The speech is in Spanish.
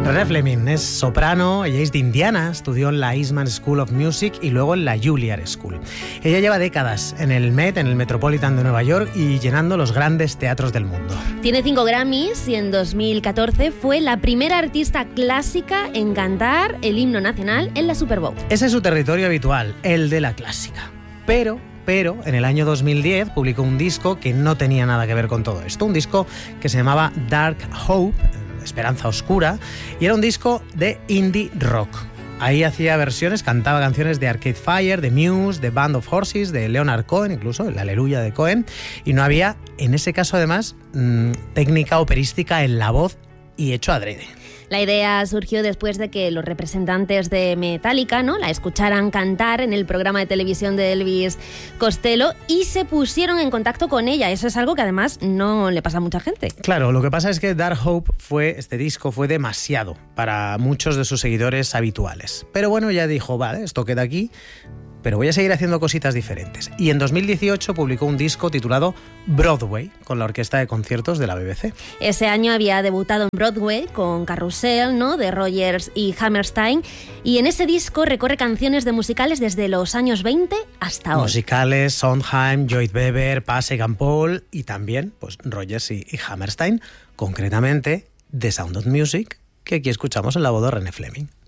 René Fleming es soprano, ella es de Indiana, estudió en la Eastman School of Music y luego en la Juilliard School. Ella lleva décadas en el Met, en el Metropolitan de Nueva York y llenando los grandes teatros del mundo. Tiene 5 Grammys y en 2014 fue la primera artista clásica en cantar el himno nacional en la Super Bowl. Ese es su territorio habitual, el de la clásica. Pero en el año 2010 publicó un disco que no tenía nada que ver con todo esto. Un disco que se llamaba Dark Hope, Esperanza Oscura, y era un disco de indie rock. Ahí hacía versiones, cantaba canciones de Arcade Fire, de Muse, de Band of Horses, de Leonard Cohen, incluso el Aleluya de Cohen, y no había, en ese caso además, técnica operística en la voz y hecho adrede. La idea surgió después de que los representantes de Metallica, ¿no?, la escucharan cantar en el programa de televisión de Elvis Costello y se pusieron en contacto con ella. Eso es algo que además no le pasa a mucha gente. Claro, lo que pasa es que Dark Hope este disco fue demasiado para muchos de sus seguidores habituales. Pero bueno, ella dijo, vale, esto queda aquí, pero voy a seguir haciendo cositas diferentes. Y en 2018 publicó un disco titulado Broadway, con la orquesta de conciertos de la BBC. Ese año había debutado en Broadway con Carrousel, ¿no?, de Rodgers y Hammerstein, y en ese disco recorre canciones de musicales desde los años 20 hasta hoy. Musicales, Sondheim, Lloyd Webber, Pasek and Paul y también pues Rodgers y Hammerstein, concretamente The Sound of Music, que aquí escuchamos en la voz de René Fleming.